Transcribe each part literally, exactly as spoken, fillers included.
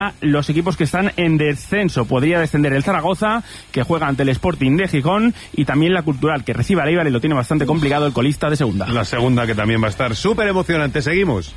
los equipos que están en descenso. Podría descender el Zaragoza, que juega ante el Sporting de Gijón, y también la Cultural, que recibe al Eibar y lo tiene bastante complicado el colista de segunda. La segunda, que también va a estar súper emocionante. Seguimos.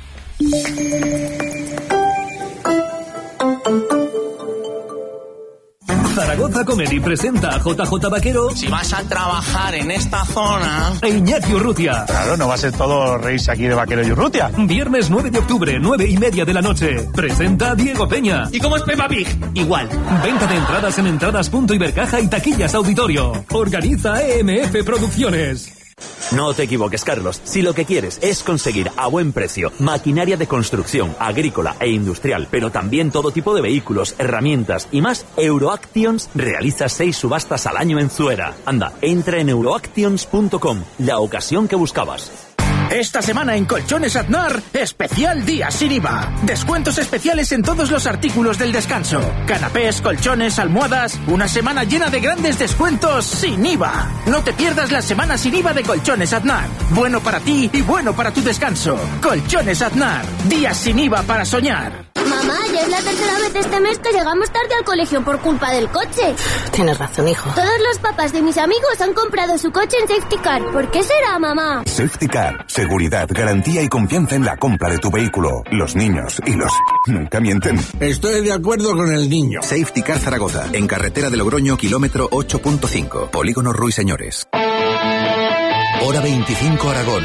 Zaragoza Comedy presenta a J J Vaquero. Si vas a trabajar en esta zona... E Iñaki Urrutia. Claro, no va a ser todo reírse aquí de Vaquero y Urrutia. Viernes nueve de octubre, nueve y media de la noche. Presenta Diego Peña. ¿Y cómo es Peppa Pig? Igual. Venta de entradas en entradas punto ibercaja y taquillas auditorio. Organiza E M F Producciones. No te equivoques, Carlos. Si lo que quieres es conseguir a buen precio maquinaria de construcción, agrícola e industrial, pero también todo tipo de vehículos, herramientas y más, Euroactions realiza seis subastas al año en Zuera. Anda, entra en euroactions punto com, la ocasión que buscabas. Esta semana en Colchones Aznar, especial día sin I V A. Descuentos especiales en todos los artículos del descanso. Canapés, colchones, almohadas. Una semana llena de grandes descuentos sin I V A. No te pierdas la semana sin I V A de Colchones Aznar. Bueno para ti y bueno para tu descanso. Colchones Aznar. Días sin I V A para soñar. Mamá, ya es la tercera vez este mes que llegamos tarde al colegio por culpa del coche. Tienes razón, hijo. Todos los papás de mis amigos han comprado su coche en Safety Car. ¿Por qué será, mamá? Safety Car. Seguridad, garantía y confianza en la compra de tu vehículo. Los niños y los... nunca mienten. Estoy de acuerdo con el niño. Safety Car Zaragoza. En carretera de Logroño, kilómetro ocho punto cinco. Polígono Ruiseñores. Hora veinticinco Aragón.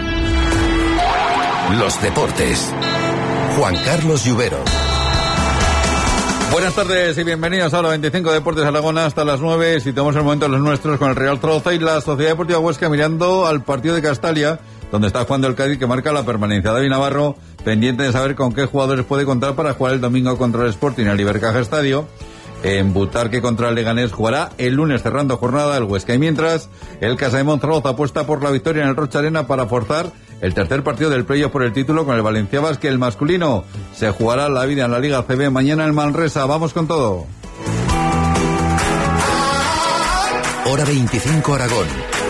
Los deportes. Juan Carlos Lluvero. Buenas tardes y bienvenidos a la veinticinco Deportes Aragón hasta las nueve. Si tenemos el momento de los nuestros con el Real Zaragoza y la Sociedad Deportiva Huesca mirando al partido de Castalia, donde está jugando el Cádiz, que marca la permanencia. David Navarro, pendiente de saber con qué jugadores puede contar para jugar el domingo contra el Sporting en el Ibercaja Estadio. En Butarque contra el Leganés jugará el lunes cerrando jornada el Huesca. Y mientras, el Casademont Zaragoza apuesta por la victoria en el Rocha Arena para forzar el tercer partido del playoff por el título con el Valencia Basket. El masculino se jugará la vida en la Liga C B mañana en Manresa. Vamos con todo. Hora veinticinco Aragón.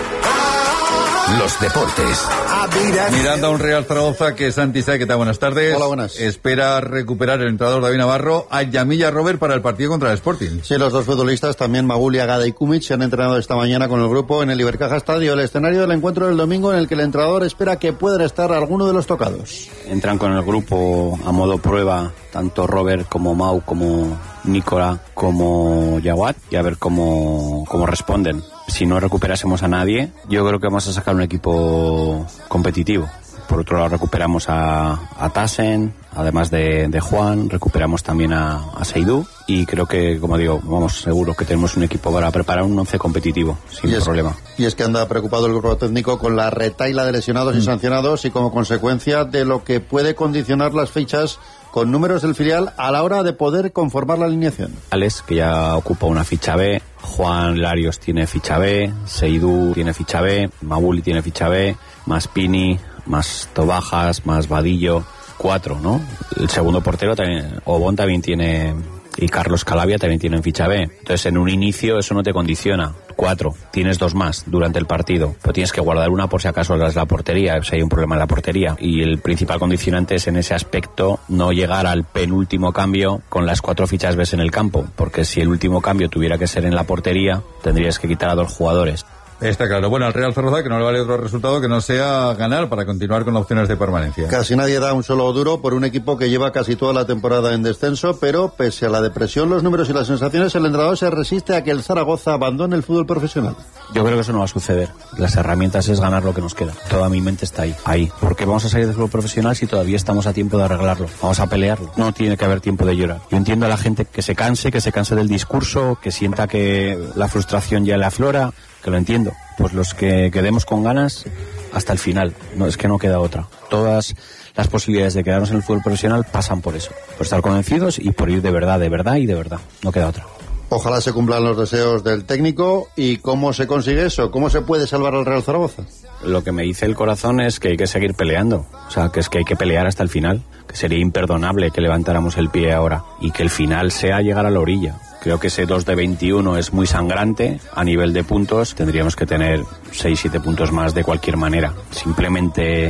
Los deportes. Mirando a un Real Zaragoza que Santi Saez, ¿qué tal? Buenas tardes. Hola, buenas. Espera recuperar el entrenador David Navarro a Yamilla Robert para el partido contra el Sporting. Sí, los dos futbolistas, también Maguli, Agada y Kumic, se han entrenado esta mañana con el grupo en el Ibercaja Estadio, el escenario del encuentro del domingo en el que el entrenador espera que puedan estar alguno de los tocados. Entran con el grupo a modo prueba, tanto Robert como Mau, como Nicola, como Jawad, y a ver cómo, cómo responden. Si no recuperásemos a nadie, yo creo que vamos a sacar un equipo competitivo. Por otro lado, recuperamos a, a Tassen, además de, de Juan, recuperamos también a, a Seydou, y creo que, como digo, vamos seguro que tenemos un equipo para preparar un once competitivo, sin y es, problema. Y es que anda preocupado el grupo técnico con la retaila de lesionados mm. y sancionados, y como consecuencia de lo que puede condicionar las fichas con números del filial a la hora de poder conformar la alineación. Alex, que ya ocupa una ficha B, Juan Larios tiene ficha B, Seydou tiene ficha B, Maguli tiene ficha B, más Pini, más Tobajas, más Vadillo, cuatro, ¿no? El segundo portero también, Obón también tiene, y Carlos Calabia también tienen ficha B. Entonces, en un inicio eso no te condiciona. Cuatro, tienes dos más durante el partido, pero tienes que guardar una por si acaso es la portería, si hay un problema en la portería. Y el principal condicionante es en ese aspecto no llegar al penúltimo cambio con las cuatro fichas B en el campo, porque si el último cambio tuviera que ser en la portería, tendrías que quitar a dos jugadores. Está claro. Bueno, al Real Zaragoza que no le vale otro resultado que no sea ganar para continuar con opciones de permanencia. Casi nadie da un solo duro por un equipo que lleva casi toda la temporada en descenso, pero pese a la depresión, los números y las sensaciones, el entrenador se resiste a que el Zaragoza abandone el fútbol profesional. Yo creo que eso no va a suceder. Las herramientas es ganar lo que nos queda. Toda mi mente está ahí, ahí. Porque vamos a salir del fútbol profesional si todavía estamos a tiempo de arreglarlo. Vamos a pelearlo. No tiene que haber tiempo de llorar. Yo entiendo a la gente que se canse, que se canse del discurso, que sienta que la frustración ya le aflora, que lo entiendo. Pues los que quedemos con ganas hasta el final. No, es que no queda otra. Todas las posibilidades de quedarnos en el fútbol profesional pasan por eso. Por estar convencidos y por ir de verdad, de verdad y de verdad. No queda otra. Ojalá se cumplan los deseos del técnico. ¿Y cómo se consigue eso? ¿Cómo se puede salvar al Real Zaragoza? Lo que me dice el corazón es que hay que seguir peleando. O sea, que es que hay que pelear hasta el final. Que sería imperdonable que levantáramos el pie ahora. Y que el final sea llegar a la orilla. Creo que ese dos de veintiuno es muy sangrante a nivel de puntos. Tendríamos que tener seis siete puntos más de cualquier manera. Simplemente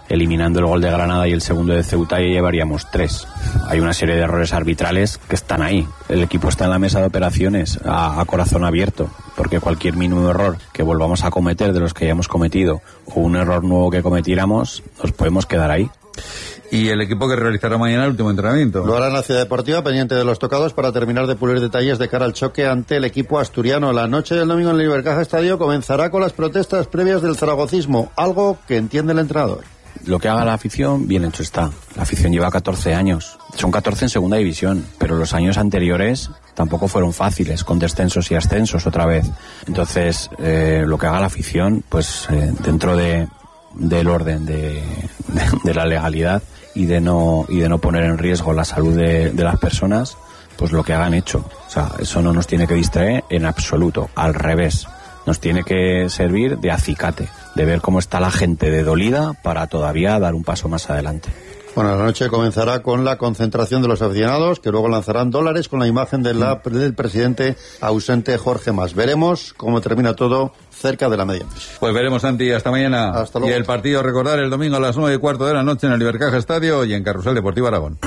eliminando el gol de Granada y el segundo de Ceuta, ya llevaríamos tres. Hay una serie de errores arbitrales que están ahí. El equipo está en la mesa de operaciones a, a corazón abierto, porque cualquier mínimo error que volvamos a cometer de los que hayamos cometido o un error nuevo que cometiéramos, nos podemos quedar ahí. Y el equipo que realizará mañana el último entrenamiento. Lo hará en la Ciudad Deportiva, pendiente de los tocados, para terminar de pulir detalles de cara al choque ante el equipo asturiano. La noche del domingo en el Ibercaja Estadio comenzará con las protestas previas del zaragocismo, algo que entiende el entrenador. Lo que haga la afición, bien hecho está. La afición lleva catorce años. Son catorce en segunda división, pero los años anteriores tampoco fueron fáciles, con descensos y ascensos otra vez. Entonces, eh, lo que haga la afición, pues eh, dentro de del orden de, de, de la legalidad y de no y de no poner en riesgo la salud de, de las personas, pues lo que hagan hecho. O sea, eso no nos tiene que distraer en absoluto, al revés. Nos tiene que servir de acicate, de ver cómo está la gente de dolida para todavía dar un paso más adelante. Bueno, la noche comenzará con la concentración de los aficionados, que luego lanzarán dólares con la imagen de la, del presidente ausente Jorge Mas. Veremos cómo termina todo cerca de la medianoche. Pues veremos, Santi, hasta mañana. Hasta luego. Y el partido, recordar, el domingo a las nueve y cuarto de la noche en el Ibercaja Estadio y en Carrusel Deportivo Aragón.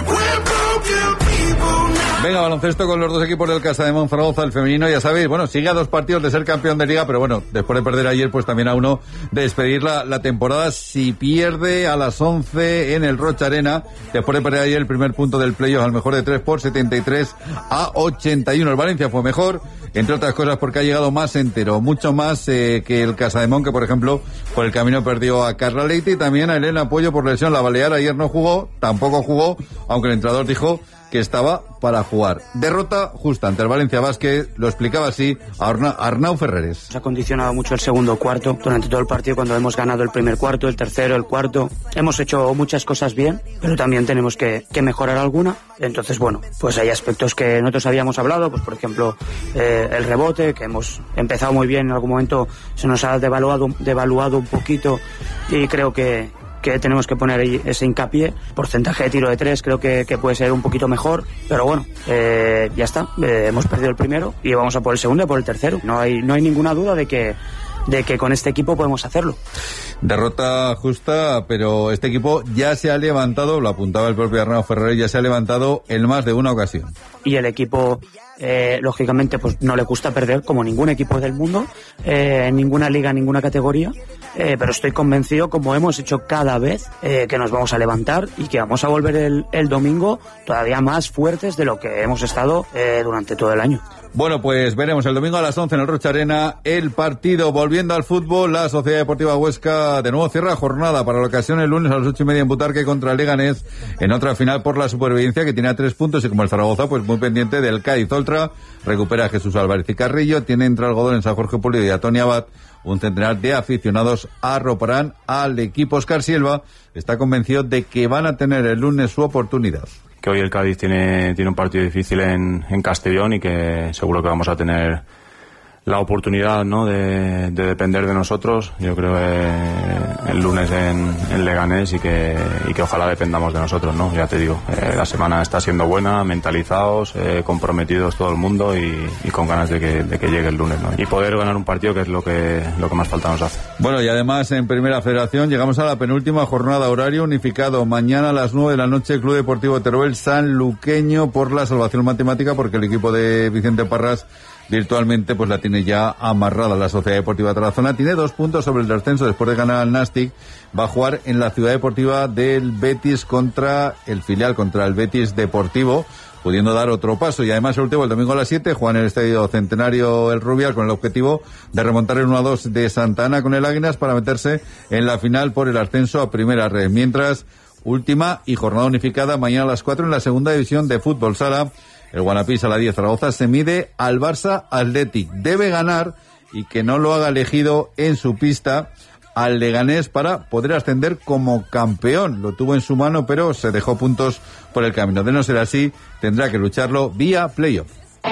Venga, baloncesto con los dos equipos del Casademón Zaragoza, el femenino, ya sabéis, bueno, sigue a dos partidos de ser campeón de liga, pero bueno, después de perder ayer, pues también a uno de despedir la, la temporada. Si pierde a las once en el Rocha Arena, después de perder ayer el primer punto del playoff al mejor de tres por setenta y tres a ochenta y uno. El Valencia fue mejor, entre otras cosas porque ha llegado más entero, mucho más eh, que el Casademón, que por ejemplo, por el camino perdió a Carla Leite y también a Elena Puello por lesión. La Balear ayer no jugó, tampoco jugó, aunque el entrenador dijo que estaba para jugar. Derrota justa ante el Valencia Basket, lo explicaba así Arna, Arnau Ferreres. Nos ha condicionado mucho el segundo cuarto, durante todo el partido cuando hemos ganado el primer cuarto, el tercero, el cuarto. Hemos hecho muchas cosas bien, pero también tenemos que, que mejorar alguna. Entonces, bueno, pues hay aspectos que nosotros habíamos hablado, pues por ejemplo, eh, el rebote, que hemos empezado muy bien, en algún momento se nos ha devaluado, devaluado un poquito y creo que que tenemos que poner ese hincapié. Porcentaje de tiro de tres creo que, que puede ser un poquito mejor, pero bueno, eh, ya está, eh, hemos perdido el primero y vamos a por el segundo y por el tercero. No hay, no hay ninguna duda de que, de que con este equipo podemos hacerlo. Derrota justa, pero este equipo ya se ha levantado, lo apuntaba el propio Arnau Ferrer, ya se ha levantado en más de una ocasión. Y el equipo, eh, lógicamente, pues no le gusta perder, como ningún equipo del mundo, eh, en ninguna liga, en ninguna categoría, eh, pero estoy convencido, como hemos hecho cada vez, eh, que nos vamos a levantar y que vamos a volver el, el domingo todavía más fuertes de lo que hemos estado eh, durante todo el año. Bueno, pues veremos el domingo a las once en el Rocha Arena el partido. Volviendo al fútbol, la Sociedad Deportiva Huesca de nuevo cierra jornada para la ocasión el lunes a las ocho y media en Butarque contra el Leganés en otra final por la supervivencia, que tiene a tres puntos, y como el Zaragoza, pues muy pendiente del Cádiz. Oltra recupera a Jesús Álvarez y Carrillo, tiene entre algodón en San Jorge Pulido y a Tony Abad. Un centenar de aficionados arroparán al equipo. Óscar Silva está convencido de que van a tener el lunes su oportunidad. Que hoy el Cádiz tiene, tiene un partido difícil en, en Castellón y que seguro que vamos a tener la oportunidad, ¿no?, de, de depender de nosotros. Yo creo que el lunes en, en Leganés y que, y que ojalá dependamos de nosotros, ¿no? Ya te digo, eh, la semana está siendo buena, mentalizados, eh, comprometidos todo el mundo y, y con ganas de que, de que llegue el lunes, ¿no? Y poder ganar un partido, que es lo que, lo que más falta nos hace. Bueno, y además en Primera Federación llegamos a la penúltima jornada, horario unificado. Mañana a las nueve de la noche, Club Deportivo Teruel Sanluqueño por la salvación matemática, porque el equipo de Vicente Parras virtualmente pues la tiene ya amarrada. La Sociedad Deportiva Tarazona tiene dos puntos sobre el descenso después de ganar al Nastic. Va a jugar en la Ciudad Deportiva del Betis contra el filial, contra el Betis Deportivo, pudiendo dar otro paso. Y además el último, el domingo a las siete, juega en el Estadio Centenario el Rubial con el objetivo de remontar el uno a dos de Santa Ana con el Águilas para meterse en la final por el ascenso a Primera Red. Mientras, última y jornada unificada mañana a las cuatro en la Segunda División de Fútbol Sala. El Guanapís a la diez Zaragoza se mide al Barça Athletic. Debe ganar y que no lo haga elegido en su pista al Leganés para poder ascender como campeón. Lo tuvo en su mano, pero se dejó puntos por el camino. De no ser así, tendrá que lucharlo vía playoff.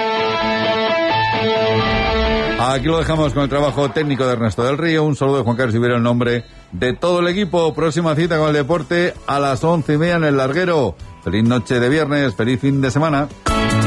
Aquí lo dejamos con el trabajo técnico de Ernesto del Río. Un saludo de Juan Carlos Ibero en nombre de todo el equipo. Próxima cita con el deporte a las once y media en el Larguero. Feliz noche de viernes, feliz fin de semana.